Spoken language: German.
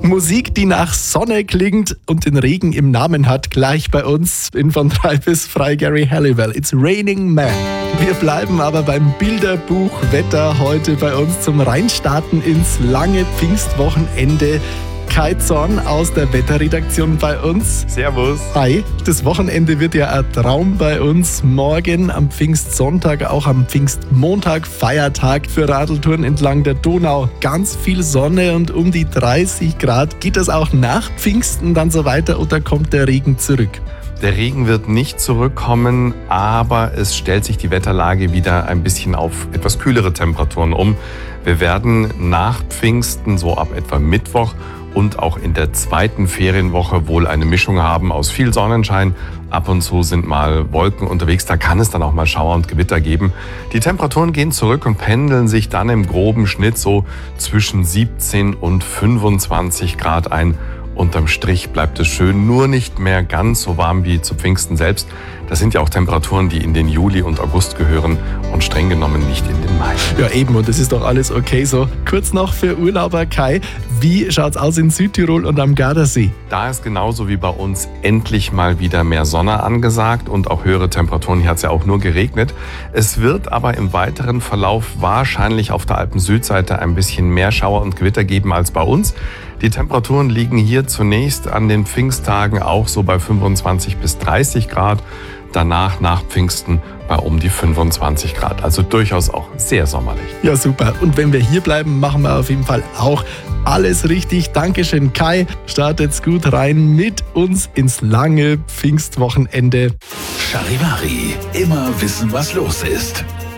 Musik, die nach Sonne klingt und den Regen im Namen hat, gleich bei uns in von 3 bis frei Gary Halliwell. It's Raining Man. Wir bleiben aber beim Bilderbuch Wetter heute bei uns zum Reinstarten ins lange Pfingstwochenende. Kai Zorn aus der Wetterredaktion bei uns. Servus. Hi. Das Wochenende wird ja ein Traum bei uns. Morgen am Pfingstsonntag, auch am Pfingstmontag, Feiertag für Radeltouren entlang der Donau. Ganz viel Sonne und um die 30 Grad. Geht das auch nach Pfingsten dann so weiter oder kommt der Regen zurück? Der Regen wird nicht zurückkommen, aber es stellt sich die Wetterlage wieder ein bisschen auf etwas kühlere Temperaturen um. Wir werden nach Pfingsten, so ab etwa Mittwoch und auch in der zweiten Ferienwoche wohl eine Mischung haben aus viel Sonnenschein. Ab und zu sind mal Wolken unterwegs, da kann es dann auch mal Schauer und Gewitter geben. Die Temperaturen gehen zurück und pendeln sich dann im groben Schnitt so zwischen 17 und 25 Grad ein. Unterm Strich bleibt es schön, nur nicht mehr ganz so warm wie zu Pfingsten selbst. Das sind ja auch Temperaturen, die in den Juli und August gehören und streng genommen nicht in den Mai. Ja eben, und das ist doch alles okay so. Kurz noch für Urlauber Kai, wie schaut's aus in Südtirol und am Gardasee? Da ist genauso wie bei uns endlich mal wieder mehr Sonne angesagt und auch höhere Temperaturen. Hier hat es ja auch nur geregnet. Es wird aber im weiteren Verlauf wahrscheinlich auf der Alpen-Südseite ein bisschen mehr Schauer und Gewitter geben als bei uns. Die Temperaturen liegen hier zunächst an den Pfingsttagen auch so bei 25 bis 30 Grad. Danach, nach Pfingsten, bei um die 25 Grad. Also durchaus auch sehr sommerlich. Ja, super. Und wenn wir hier bleiben, machen wir auf jeden Fall auch alles richtig. Dankeschön, Kai. Startet's gut rein mit uns ins lange Pfingstwochenende. Charivari. Immer wissen, was los ist.